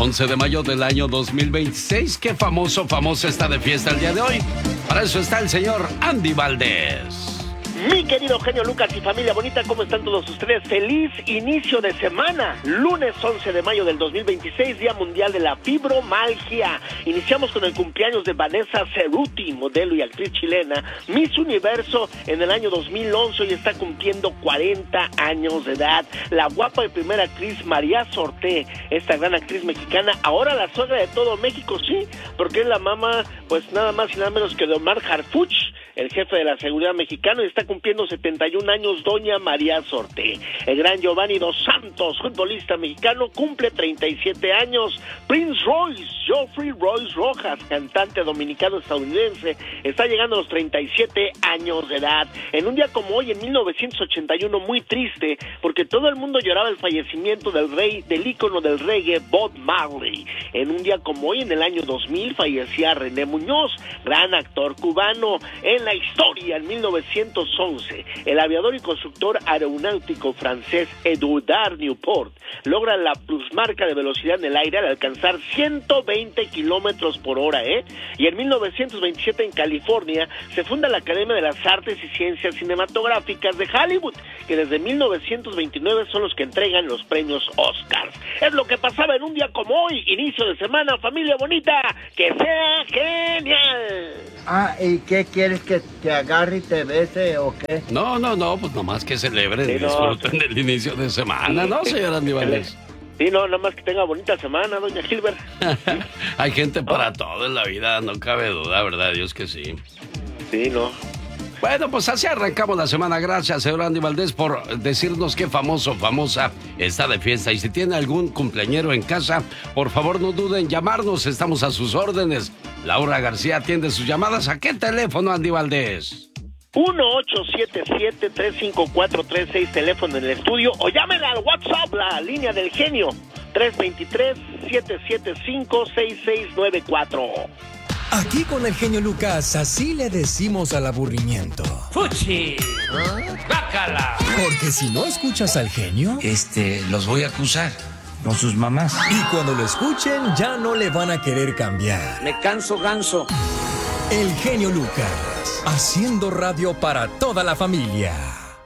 11 de mayo del año 2026. ¿Qué famosa está de fiesta el día de hoy? Para eso está el señor Andy Valdés. Mi querido genio Lucas y familia bonita, ¿cómo están todos ustedes? Feliz inicio de semana, lunes 11 de mayo del 2026, Día Mundial de la Fibromialgia. Iniciamos con el cumpleaños de Vanessa Cerruti, modelo y actriz chilena, Miss Universo en el año 2011 y está cumpliendo 40 años de edad. La guapa y primera actriz María Sorté, esta gran actriz mexicana, ahora la suegra de todo México, sí, porque es la mamá, pues nada más y nada menos que de Omar Harfuch, el jefe de la seguridad mexicano, y está cumpliendo 71 años doña María Sorté. El gran Giovanni Dos Santos, futbolista mexicano, cumple 37 años. Prince Royce, Geoffrey Royce Rojas, cantante dominicano-estadounidense, está llegando a los 37 años de edad. En un día como hoy, en 1981, muy triste, porque todo el mundo lloraba el fallecimiento del ícono del reggae, Bob Marley. En un día como hoy, en el año 2000, fallecía René Muñoz, gran actor cubano. En la historia, en 1911, el aviador y constructor aeronáutico francés Édouard Newport logra la plusmarca de velocidad en el aire al alcanzar 120 kilómetros por hora, Y en 1927 en California se funda la Academia de las Artes y Ciencias Cinematográficas de Hollywood, que desde 1929 son los que entregan los premios Oscars. Es lo que pasaba en un día como hoy, inicio de semana, familia bonita, que sea genial. ¿Y qué quieres, que te agarre y te bese o qué? No, pues nomás que celebren y disfruten del inicio de semana, ¿no, señor Andy Valdés? Sí, no, nada más que tenga bonita semana, doña Gilbert. Hay gente para todo en la vida, no cabe duda, ¿verdad? Dios que sí. Sí, no. Bueno, pues así arrancamos la semana. Gracias, señor Andy Valdés, por decirnos qué famosa está de fiesta. Y si tiene algún cumpleañero en casa, por favor no duden en llamarnos. Estamos a sus órdenes. Laura García atiende sus llamadas. ¿A qué teléfono, Andy Valdés? 1-877-354-36, teléfono en el estudio, o llámenle al WhatsApp, la línea del genio, 323-775-6694. Aquí con el genio Lucas, así le decimos al aburrimiento: ¡Fuchi! ¡Bácala! Porque si no escuchas al genio, los voy a acusar con sus mamás. Y cuando lo escuchen, ya no le van a querer cambiar. Me canso ganso. El genio Lucas, haciendo radio para toda la familia.